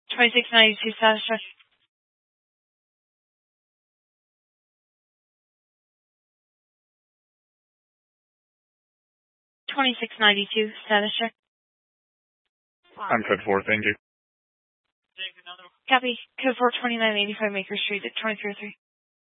2692 status check. 2692 status check. I'm code 4, thank you. Copy. Code 4, 2985 Maker Street at 2303.